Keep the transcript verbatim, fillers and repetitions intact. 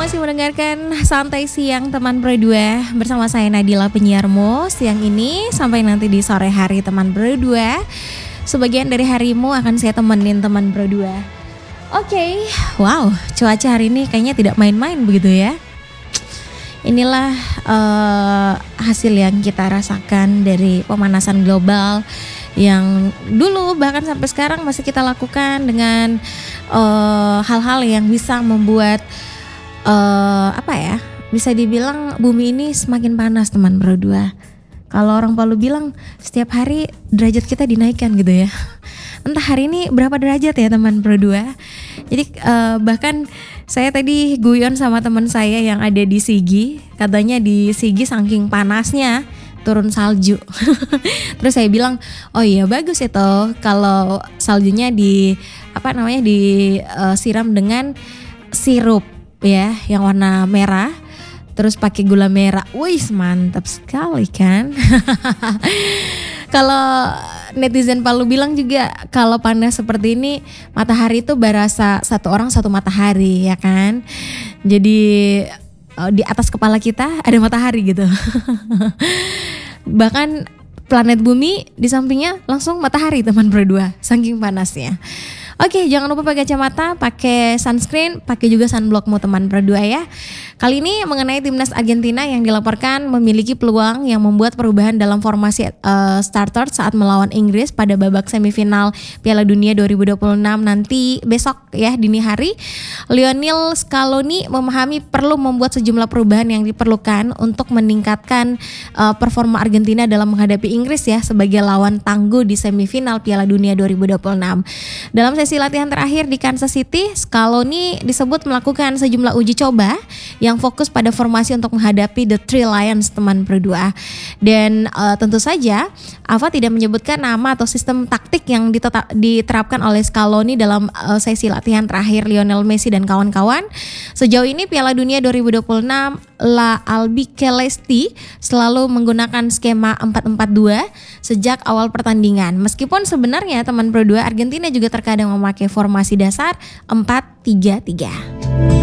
masih mendengarkan Santai Siang Teman Berdua bersama saya Nadila penyiarmu siang ini sampai nanti di sore hari teman berdua. Sebagian dari harimu akan saya temenin teman berdua. Oke, okay. Wow, cuaca hari ini kayaknya tidak main-main begitu ya. Inilah uh, hasil yang kita rasakan dari pemanasan global yang dulu bahkan sampai sekarang masih kita lakukan dengan uh, hal-hal yang bisa membuat uh, apa ya, bisa dibilang bumi ini semakin panas teman berdua. Kalau orang Palu bilang setiap hari derajat kita dinaikkan gitu ya. Entah hari ini berapa derajat ya teman berdua. Jadi uh, bahkan saya tadi guyon sama teman saya yang ada di Sigi. Katanya di Sigi saking panasnya turun salju. Terus saya bilang, oh iya bagus itu kalau saljunya di apa namanya disiram dengan sirup ya yang warna merah. Terus pakai gula merah, wih mantap sekali kan. Kalau netizen Palu bilang juga kalau panas seperti ini matahari itu berasa satu orang satu matahari ya kan. Jadi di atas kepala kita ada matahari gitu. Bahkan planet bumi di sampingnya langsung matahari teman berdua, saking panasnya. Oke, jangan lupa pakai kacamata, pakai sunscreen, pakai juga sunblockmu teman berdua ya. Kali ini mengenai timnas Argentina yang dilaporkan memiliki peluang yang membuat perubahan dalam formasi uh, starter saat melawan Inggris pada babak semifinal Piala Dunia dua ribu dua puluh enam nanti besok ya dini hari. Lionel Scaloni memahami perlu membuat sejumlah perubahan yang diperlukan untuk meningkatkan uh, performa Argentina dalam menghadapi Inggris ya sebagai lawan tangguh di semifinal Piala Dunia dua ribu dua puluh enam. Dalam sesi latihan terakhir di Kansas City, Scaloni disebut melakukan sejumlah uji coba yang fokus pada formasi untuk menghadapi The Three Lions teman berdua. Dan uh, tentu saja Ava tidak menyebutkan nama atau sistem taktik yang ditetap, diterapkan oleh Scaloni dalam uh, sesi latihan terakhir Lionel Messi dan kawan-kawan. Sejauh ini Piala Dunia dua ribu dua puluh enam La Albicelesti selalu menggunakan skema empat empat dua sejak awal pertandingan. Meskipun sebenarnya teman berdua Argentina juga terkadang memakai formasi dasar empat tiga tiga.